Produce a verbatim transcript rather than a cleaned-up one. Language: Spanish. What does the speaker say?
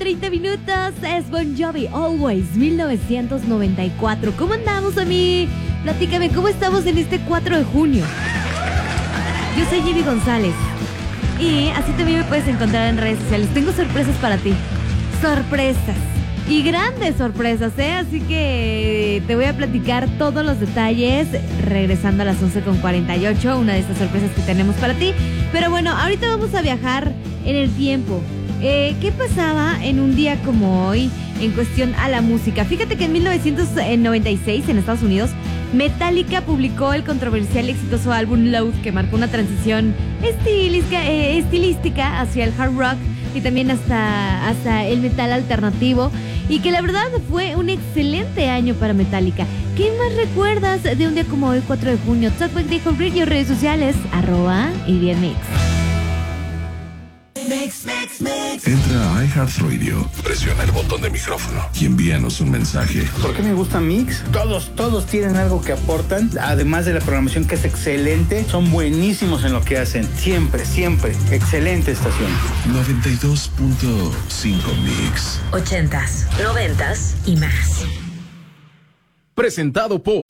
treinta minutos. Es Bon Jovi, Always, mil novecientos noventa y cuatro. ¿Cómo andamos, a mí? Platícame, ¿cómo estamos en este cuatro de junio? Yo soy Jimmy González. Y así también me puedes encontrar en redes sociales. Tengo sorpresas para ti. Sorpresas. Y grandes sorpresas, ¿eh? Así que te voy a platicar todos los detalles regresando a las once con cuarenta y ocho, una de estas sorpresas que tenemos para ti. Pero bueno, ahorita vamos a viajar en el tiempo. Eh, ¿Qué pasaba en un día como hoy en cuestión a la música? Fíjate que en mil novecientos noventa y seis, en Estados Unidos, Metallica publicó el controversial y exitoso álbum Load, que marcó una transición estilística, eh, estilística hacia el hard rock y también hasta, hasta el metal alternativo, y que la verdad fue un excelente año para Metallica. ¿Qué más recuerdas de un día como hoy, cuatro de junio? Talkback de Radio, redes sociales, arroba y bien mix. Mix, mix, mix. Entra a iHeartRadio, presiona el botón de micrófono y envíanos un mensaje. ¿Por qué me gusta Mix? Todos, todos tienen algo que aportan, además de la programación que es excelente. Son buenísimos en lo que hacen, siempre, siempre. Excelente estación. noventa y dos punto cinco Mix. Ochentas, noventas y más. Presentado por